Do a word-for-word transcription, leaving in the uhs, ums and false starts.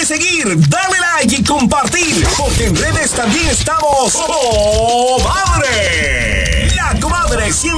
seguir, dale like y compartir, porque en redes también estamos. ¡Oh, madre! La comadre siempre